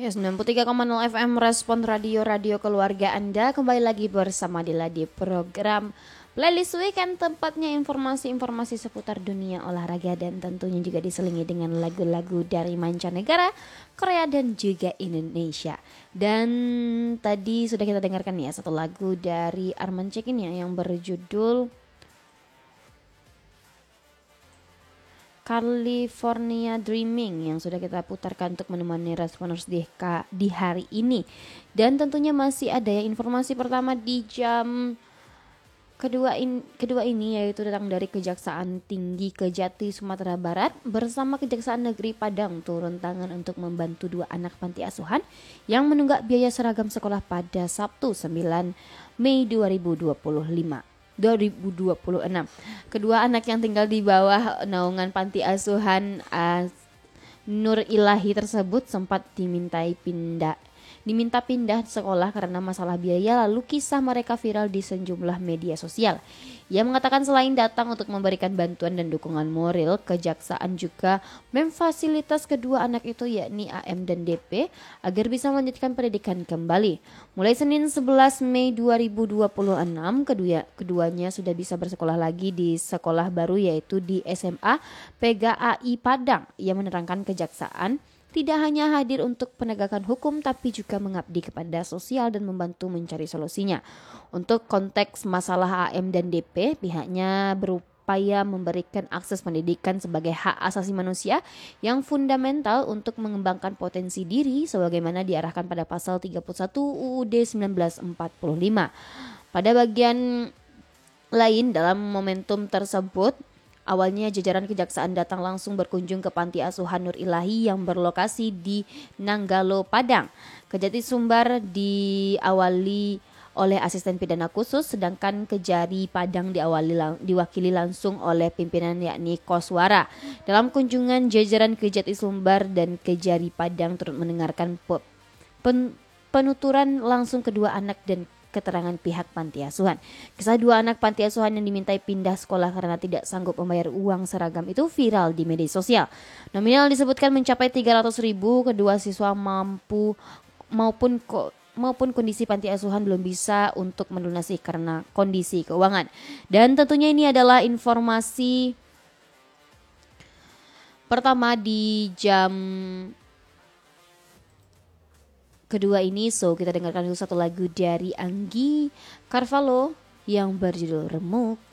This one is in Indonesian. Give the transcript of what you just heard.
Ya, 93,0 FM Respon Radio Keluarga Anda kembali lagi bersama Dila di program Playlist Weekend, tempatnya informasi-informasi seputar dunia olahraga dan tentunya juga diselingi dengan lagu-lagu dari mancanegara, Korea dan juga Indonesia. Dan tadi sudah kita dengarkan ya satu lagu dari Arman Cekin ya yang berjudul California Dreaming yang sudah kita putarkan untuk menemani Responders di hari ini. Dan tentunya masih ada ya informasi pertama di jam kedua ini yaitu datang dari Kejaksaan Tinggi Kejati Sumatera Barat bersama Kejaksaan Negeri Padang turun tangan untuk membantu dua anak panti asuhan yang menunggak biaya seragam sekolah pada Sabtu 9 Mei 2026. Kedua anak yang tinggal di bawah naungan panti asuhan Nur Ilahi tersebut sempat diminta pindah sekolah karena masalah biaya, lalu kisah mereka viral di sejumlah media sosial. Ia mengatakan selain datang untuk memberikan bantuan dan dukungan moral, kejaksaan juga memfasilitas kedua anak itu yakni AM dan DP agar bisa melanjutkan pendidikan kembali. Mulai Senin 11 Mei 2026, keduanya sudah bisa bersekolah lagi di sekolah baru yaitu di SMA PGAI Padang. Ia menerangkan kejaksaan tidak hanya hadir untuk penegakan hukum tapi juga mengabdi kepada sosial dan membantu mencari solusinya. Untuk konteks masalah AM dan DP, pihaknya berupaya memberikan akses pendidikan sebagai hak asasi manusia yang fundamental untuk mengembangkan potensi diri sebagaimana diarahkan pada pasal 31 UUD 1945. Pada bagian lain dalam momentum tersebut, awalnya jajaran kejaksaan datang langsung berkunjung ke panti asuhan Nur Ilahi yang berlokasi di Nanggalo, Padang. Kejati Sumbar diawali oleh asisten pidana khusus, sedangkan Kejari Padang diwakili langsung oleh pimpinan yakni Koswara. Dalam kunjungan, jajaran Kejati Sumbar dan Kejari Padang turut mendengarkan penuturan langsung kedua anak dan keterangan pihak panti asuhan. Kisah dua anak panti asuhan yang dimintai pindah sekolah karena tidak sanggup membayar uang seragam itu viral di media sosial. Nominal disebutkan mencapai 300.000. Kedua siswa maupun kondisi panti asuhan belum bisa untuk melunasi karena kondisi keuangan. Dan tentunya ini adalah informasi pertama di jam kedua ini, so kita dengarkan dulu satu lagu dari Anggi Carvalho yang berjudul Remuk.